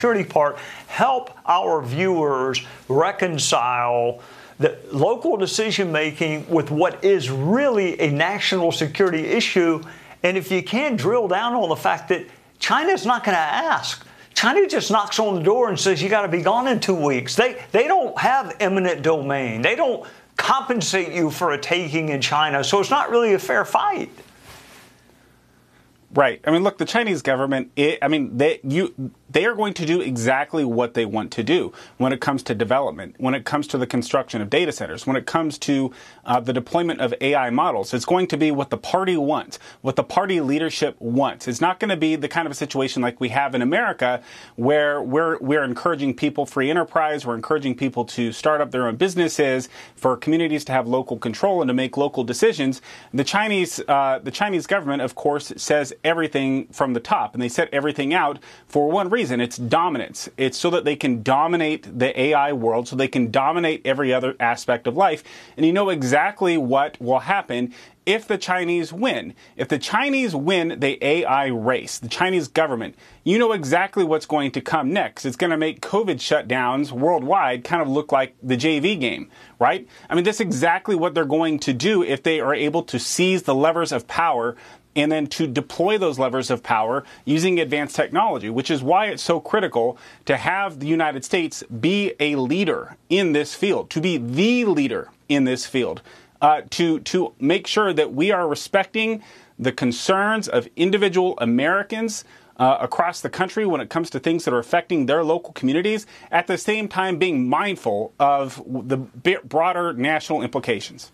security part, help our viewers reconcile the local decision making with what is really a national security issue. And if you can drill down on the fact that China's not going to ask. China just knocks on the door and says, you got to be gone in 2 weeks. They don't have eminent domain. They don't compensate you for a taking in China. So it's not really a fair fight. Right. I mean, look, the Chinese government, they are going to do exactly what they want to do when it comes to development, when it comes to the construction of data centers, when it comes to the deployment of AI models. It's going to be what the party wants, what the party leadership wants. It's not going to be the kind of a situation like we have in America where we're encouraging people free enterprise, we're encouraging people to start up their own businesses, for communities to have local control and to make local decisions. The Chinese government, of course, says everything from the top, and they set everything out for one reason. It's dominance. It's so that they can dominate the AI world, so they can dominate every other aspect of life. And you know exactly what will happen if the Chinese win. If the Chinese win the AI race, the Chinese government, you know exactly what's going to come next. It's going to make COVID shutdowns worldwide kind of look like the JV game, right? I mean, that's exactly what they're going to do if they are able to seize the levers of power and then to deploy those levers of power using advanced technology, which is why it's so critical to have the United States be a leader in this field, to be the leader in this field, to make sure that we are respecting the concerns of individual Americans across the country when it comes to things that are affecting their local communities, at the same time being mindful of the broader national implications.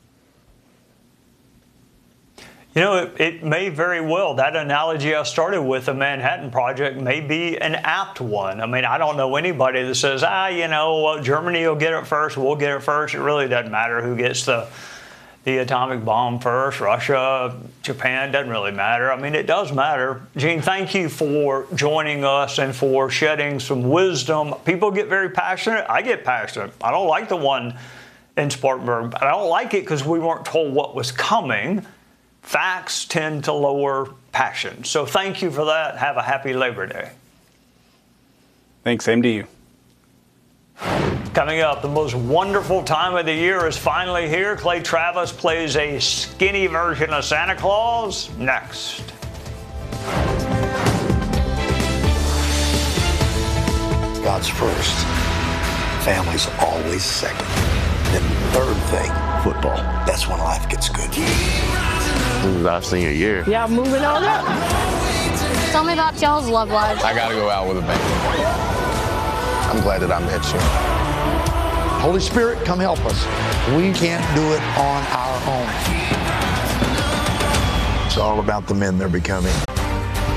You know, it may very well, that analogy I started with, the Manhattan Project, may be an apt one. I mean, I don't know anybody that says, Germany will get it first, we'll get it first. It really doesn't matter who gets the atomic bomb first. Russia, Japan, doesn't really matter. I mean, it does matter. Gene, thank you for joining us and for shedding some wisdom. People get very passionate. I get passionate. I don't like the one in Spartanburg. I don't like it because we weren't told what was coming. Facts tend to lower passion. So thank you for that. Have a happy Labor Day. Thanks. Same to you. Coming up, the most wonderful time of the year is finally here. Clay Travis plays a skinny version of Santa Claus next. God's first. Family's always second. Then third thing, football. That's when life gets good. This is our senior year. Yeah, moving on up. Tell me about y'all's love life. I got to go out with a bang. I'm glad that I met you. Holy Spirit, come help us. We can't do it on our own. It's all about the men they're becoming.